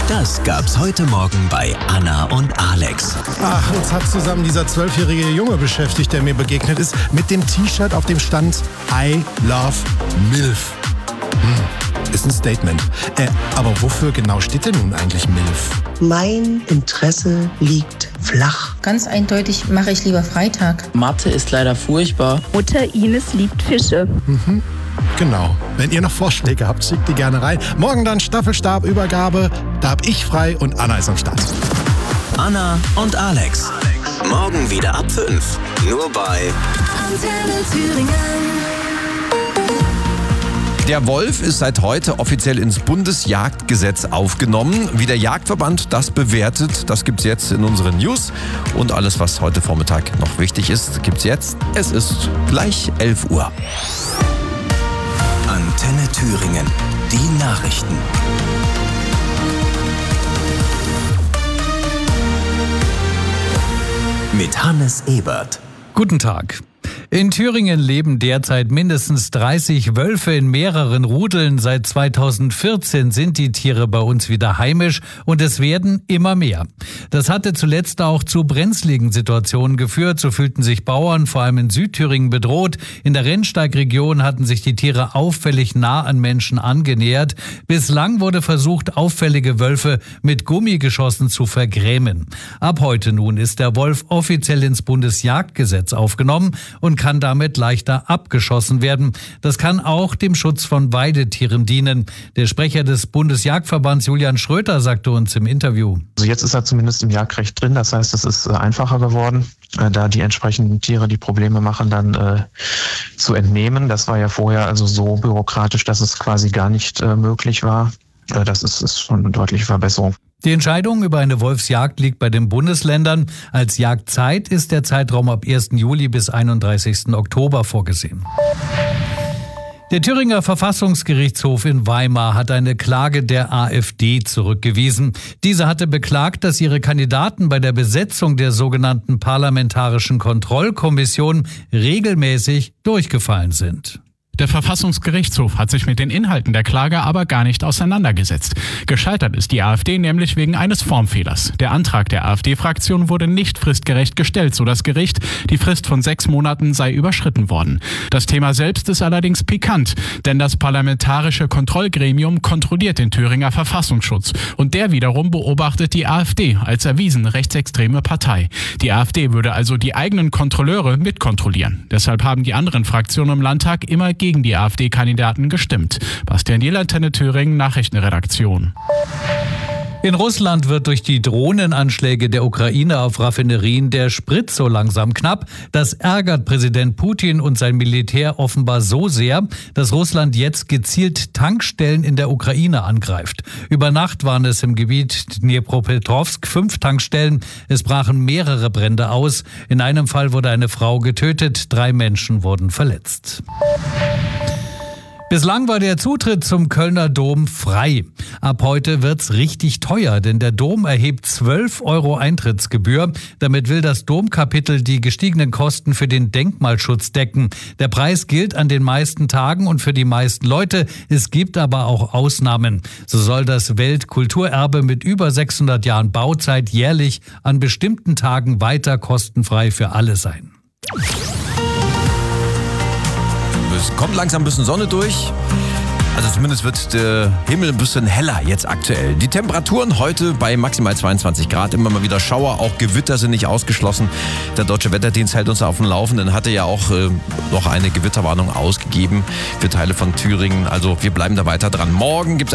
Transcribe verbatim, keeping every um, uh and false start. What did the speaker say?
Das gab's heute Morgen bei Anna und Alex. Ach, uns hat zusammen dieser zwölfjährige Junge beschäftigt, der mir begegnet ist, mit dem T-Shirt, auf dem stand I love MILF. Hm, ist ein Statement. Äh, aber wofür genau steht denn nun eigentlich MILF? Mein Interesse liegt flach. Ganz eindeutig mache ich lieber Freitag. Mathe ist leider furchtbar. Mutter Ines liebt Fische. Mhm. Genau. Wenn ihr noch Vorschläge habt, schickt die gerne rein. Morgen dann Staffelstabübergabe. Da hab ich frei und Anna ist am Start. Anna und Alex. Morgen wieder ab fünf. Nur bei Antenne Thüringen. Der Wolf ist seit heute offiziell ins Bundesjagdgesetz aufgenommen. Wie der Jagdverband das bewertet, das gibt's jetzt in unseren News. Und alles, was heute Vormittag noch wichtig ist, gibt's jetzt. Es ist gleich elf Uhr. Antenne Thüringen. Die Nachrichten. Mit Hannes Ebert. Guten Tag. In Thüringen leben derzeit mindestens dreißig Wölfe in mehreren Rudeln. Seit zweitausendvierzehn sind die Tiere bei uns wieder heimisch und es werden immer mehr. Das hatte zuletzt auch zu brenzligen Situationen geführt. So fühlten sich Bauern vor allem in Südthüringen bedroht. In der Rennsteigregion hatten sich die Tiere auffällig nah an Menschen angenähert. Bislang wurde versucht, auffällige Wölfe mit Gummigeschossen zu vergrämen. Ab heute nun ist der Wolf offiziell ins Bundesjagdgesetz aufgenommen und kann damit leichter abgeschossen werden. Das kann auch dem Schutz von Weidetieren dienen. Der Sprecher des Bundesjagdverbands Julian Schröter sagte uns im Interview. Also jetzt ist er zumindest im Jagdrecht drin. Das heißt, es ist einfacher geworden, da die entsprechenden Tiere, die Probleme machen, dann äh, zu entnehmen. Das war ja vorher also so bürokratisch, dass es quasi gar nicht äh, möglich war. Äh, das ist, ist schon eine deutliche Verbesserung. Die Entscheidung über eine Wolfsjagd liegt bei den Bundesländern. Als Jagdzeit ist der Zeitraum ab ersten Juli bis einunddreißigsten Oktober vorgesehen. Der Thüringer Verfassungsgerichtshof in Weimar hat eine Klage der AfD zurückgewiesen. Diese hatte beklagt, dass ihre Kandidaten bei der Besetzung der sogenannten Parlamentarischen Kontrollkommission regelmäßig durchgefallen sind. Der Verfassungsgerichtshof hat sich mit den Inhalten der Klage aber gar nicht auseinandergesetzt. Gescheitert ist die AfD nämlich wegen eines Formfehlers. Der Antrag der AfD-Fraktion wurde nicht fristgerecht gestellt, so das Gericht. Die Frist von sechs Monaten sei überschritten worden. Das Thema selbst ist allerdings pikant, denn das Parlamentarische Kontrollgremium kontrolliert den Thüringer Verfassungsschutz. Und der wiederum beobachtet die AfD als erwiesen rechtsextreme Partei. Die AfD würde also die eigenen Kontrolleure mitkontrollieren. Deshalb haben die anderen Fraktionen im Landtag immer gegen gegen die AfD-Kandidaten gestimmt. Bastian Diel, Antenne Thüringen, Nachrichtenredaktion. In Russland wird durch die Drohnenanschläge der Ukraine auf Raffinerien der Sprit so langsam knapp. Das ärgert Präsident Putin und sein Militär offenbar so sehr, dass Russland jetzt gezielt Tankstellen in der Ukraine angreift. Über Nacht waren es im Gebiet Dnipropetrovsk fünf Tankstellen. Es brachen mehrere Brände aus. In einem Fall wurde eine Frau getötet, drei Menschen wurden verletzt. Bislang war der Zutritt zum Kölner Dom frei. Ab heute wird's richtig teuer, denn der Dom erhebt zwölf Euro Eintrittsgebühr. Damit will das Domkapitel die gestiegenen Kosten für den Denkmalschutz decken. Der Preis gilt an den meisten Tagen und für die meisten Leute. Es gibt aber auch Ausnahmen. So soll das Weltkulturerbe mit über sechshundert Jahren Bauzeit jährlich an bestimmten Tagen weiter kostenfrei für alle sein. Es kommt langsam ein bisschen Sonne durch. Also zumindest wird der Himmel ein bisschen heller jetzt aktuell. Die Temperaturen heute bei maximal zweiundzwanzig Grad. Immer mal wieder Schauer, auch Gewitter sind nicht ausgeschlossen. Der Deutsche Wetterdienst hält uns auf dem Laufenden. Hatte ja auch äh, noch eine Gewitterwarnung ausgegeben für Teile von Thüringen. Also wir bleiben da weiter dran. Morgen gibt's